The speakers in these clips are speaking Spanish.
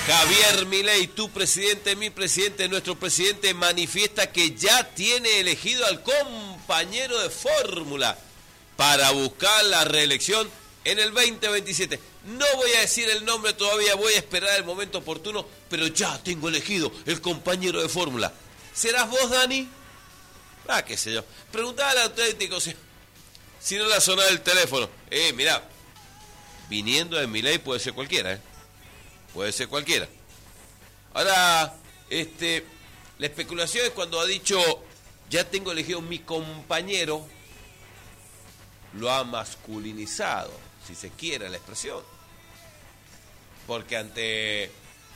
Javier Milei, tu presidente, mi presidente, nuestro presidente, manifiesta que ya tiene elegido al compañero de fórmula para buscar la reelección en el 2027. No voy a decir el nombre todavía, voy a esperar el momento oportuno, pero ya tengo elegido el compañero de fórmula. ¿Serás vos, Dani? Qué sé yo. Preguntaba al auténtico si no le ha sonado el teléfono. Mirá, viniendo de Milei puede ser cualquiera, Puede ser cualquiera. Ahora, la especulación es cuando ha dicho, ya tengo elegido mi compañero, lo ha masculinizado, si se quiere la expresión. Porque ante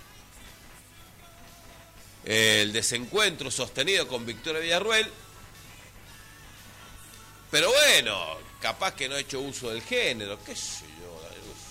el desencuentro sostenido con Victoria Villarruel, pero bueno, capaz que no ha hecho uso del género, qué sé yo.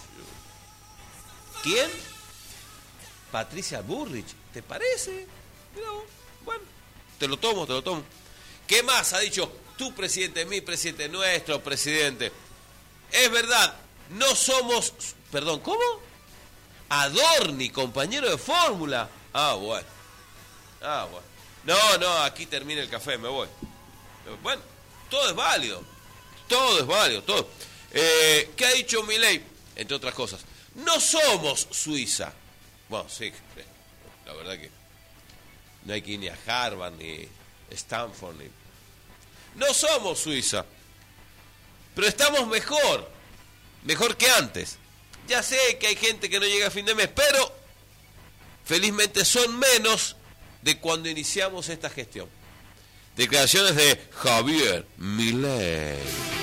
¿Quién? Patricia Bullrich, ¿te parece? No, bueno, te lo tomo. ¿Qué más ha dicho tu presidente, mi presidente, nuestro presidente? Es verdad, no somos... Perdón, ¿cómo? Adorni, compañero de fórmula. Bueno. No, aquí termina el café, me voy. Bueno, todo es válido. ¿Qué ha dicho Milei? Entre otras cosas, no somos Suiza. Bueno, sí, la verdad que no hay que ir ni a Harvard, ni Stanford, ni... No somos Suiza, pero estamos mejor que antes. Ya sé que hay gente que no llega a fin de mes, pero felizmente son menos de cuando iniciamos esta gestión. Declaraciones de Javier Milei.